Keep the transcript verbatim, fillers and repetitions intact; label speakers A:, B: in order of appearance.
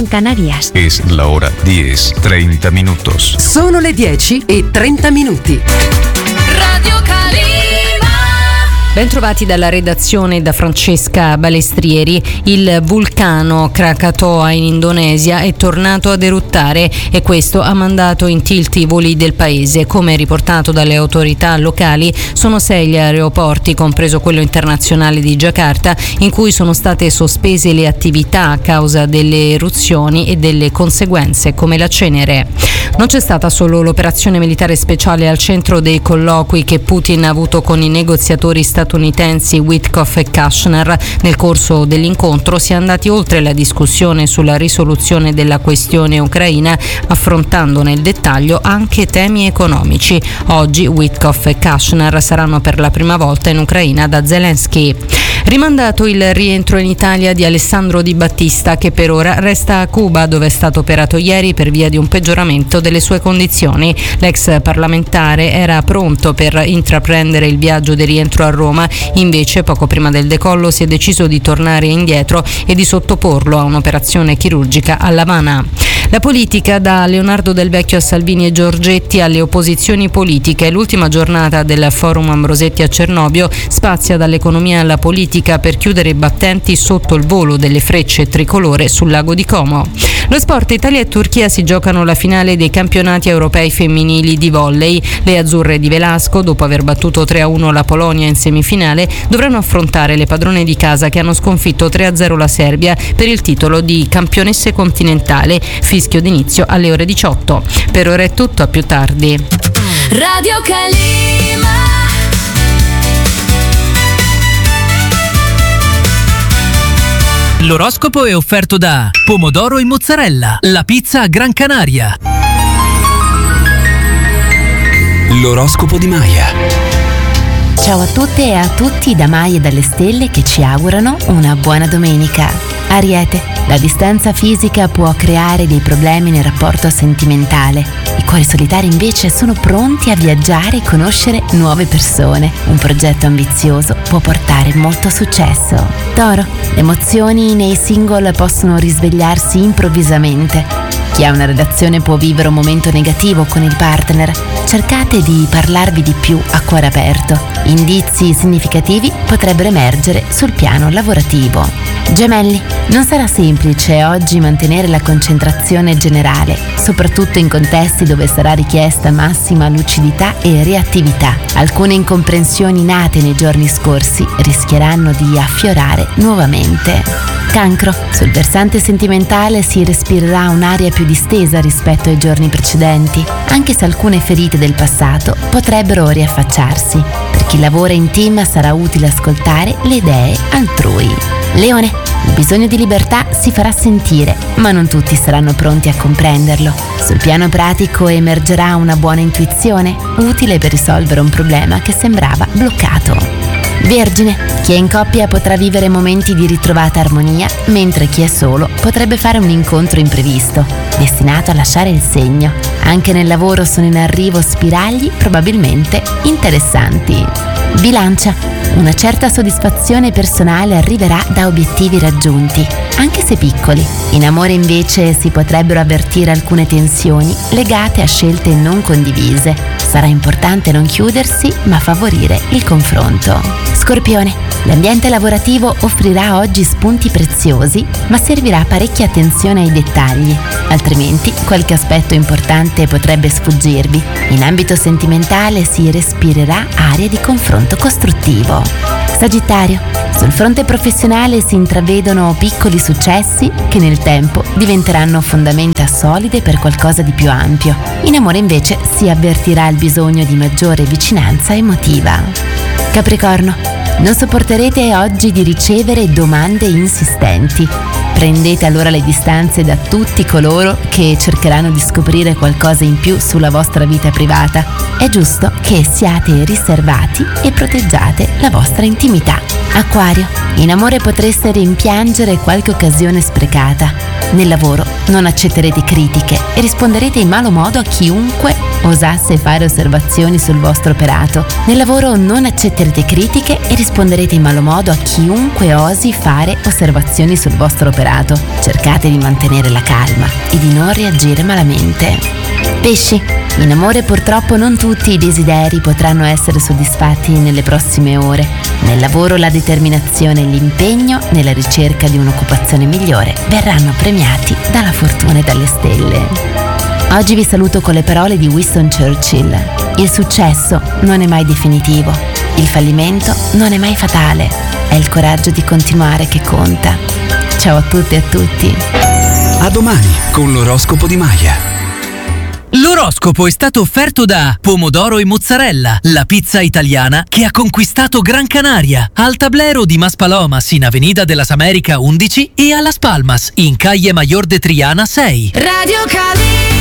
A: en Canarias.
B: Es la hora diez, treinta minutos.
C: Sono le dieci e trenta minuti.
D: Radio Calima.
E: Bentrovati dalla redazione da Francesca Balestrieri. Il vulcano Krakatoa in Indonesia è tornato ad eruttare e questo ha mandato in tilt i voli del paese. Come riportato dalle autorità locali, sono sei gli aeroporti, compreso quello internazionale di Giacarta, in cui sono state sospese le attività a causa delle eruzioni e delle conseguenze come la cenere. Non c'è stata solo l'operazione militare speciale al centro dei colloqui che Putin ha avuto con i negoziatori statunitensi Witkoff e Kushner. Nel corso dell'incontro si è andati oltre la discussione sulla risoluzione della questione ucraina, affrontando nel dettaglio anche temi economici. Oggi Witkoff e Kushner saranno per la prima volta in Ucraina da Zelensky. Rimandato il rientro in Italia di Alessandro Di Battista, che per ora resta a Cuba, dove è stato operato ieri per via di un peggioramento delle sue condizioni. L'ex parlamentare era pronto per intraprendere il viaggio di rientro a Roma, invece poco prima del decollo si è deciso di tornare indietro e di sottoporlo a un'operazione chirurgica a L'Avana. La politica, da Leonardo Del Vecchio a Salvini e Giorgetti alle opposizioni politiche. L'ultima giornata del Forum Ambrosetti a Cernobbio spazia dall'economia alla politica per chiudere i battenti sotto il volo delle frecce tricolore sul lago di Como. Lo sport: Italia e Turchia si giocano la finale dei campionati europei femminili di volley. Le azzurre di Velasco, dopo aver battuto tre a uno la Polonia in semifinale, dovranno affrontare le padrone di casa che hanno sconfitto tre a zero la Serbia per il titolo di campionesse continentale. Fischio d'inizio alle ore diciotto. Per ora è tutto, a più tardi.
D: Radio Calima.
F: L'oroscopo è offerto da Pomodoro e Mozzarella, la pizza a Gran Canaria.
G: L'oroscopo di Maya.
A: Ciao a tutte e a tutti da Maya e dalle stelle, che ci augurano una buona domenica. Ariete, la distanza fisica può creare dei problemi nel rapporto sentimentale. I cuori solitari invece sono pronti a viaggiare e conoscere nuove persone. Un progetto ambizioso può portare molto successo. Toro, le emozioni nei single possono risvegliarsi improvvisamente. Chi ha una relazione può vivere un momento negativo con il partner. Cercate di parlarvi di più a cuore aperto. Indizi significativi potrebbero emergere sul piano lavorativo. Gemelli, non sarà semplice oggi mantenere la concentrazione generale, soprattutto in contesti dove sarà richiesta massima lucidità e reattività. Alcune incomprensioni nate nei giorni scorsi rischieranno di affiorare nuovamente. Cancro, sul versante sentimentale si respirerà un'aria più distesa rispetto ai giorni precedenti, anche se alcune ferite del passato potrebbero riaffacciarsi. Per chi lavora in team sarà utile ascoltare le idee altrui. Leone, il bisogno di libertà si farà sentire, ma non tutti saranno pronti a comprenderlo. Sul piano pratico emergerà una buona intuizione, utile per risolvere un problema che sembrava bloccato. Vergine, chi è in coppia potrà vivere momenti di ritrovata armonia, mentre chi è solo potrebbe fare un incontro imprevisto, destinato a lasciare il segno. Anche nel lavoro sono in arrivo spiragli probabilmente interessanti. Bilancia, una certa soddisfazione personale arriverà da obiettivi raggiunti, anche se piccoli. In amore invece si potrebbero avvertire alcune tensioni legate a scelte non condivise. Sarà importante non chiudersi, ma favorire il confronto. Scorpione, l'ambiente lavorativo offrirà oggi spunti preziosi, ma servirà parecchia attenzione ai dettagli, altrimenti qualche aspetto importante potrebbe sfuggirvi. In ambito sentimentale si respirerà aria di confronto costruttivo. Sagittario, sul fronte professionale si intravedono piccoli successi che nel tempo diventeranno fondamenta solide per qualcosa di più ampio. In amore invece si avvertirà il bisogno di maggiore vicinanza emotiva. Capricorno, non sopporterete oggi di ricevere domande insistenti. Prendete allora le distanze da tutti coloro che cercheranno di scoprire qualcosa in più sulla vostra vita privata. È giusto che siate riservati e proteggiate la vostra intimità. Acquario, in amore potreste rimpiangere qualche occasione sprecata. Nel lavoro non accetterete critiche e risponderete in malo modo a chiunque osasse fare osservazioni sul vostro operato. Nel lavoro non accetterete critiche e risponderete in malo modo a chiunque osi fare osservazioni sul vostro operato. Cercate di mantenere la calma e di non reagire malamente. Pesci, in amore purtroppo non tutti i desideri potranno essere soddisfatti nelle prossime ore. Nel lavoro la determinazione e l'impegno nella ricerca di un'occupazione migliore verranno premiati dalla fortuna e dalle stelle. Oggi vi saluto con le parole di Winston Churchill. Il successo non è mai definitivo, il fallimento non è mai fatale, è il coraggio di continuare che conta. Ciao a tutte e a tutti.
G: A domani con l'oroscopo di Maya.
F: L'oroscopo è stato offerto da Pomodoro e Mozzarella, la pizza italiana che ha conquistato Gran Canaria, al Tablero di Maspalomas in Avenida de las Américas undici e a Las Palmas in Calle Mayor de Triana sei.
D: Radio Cali.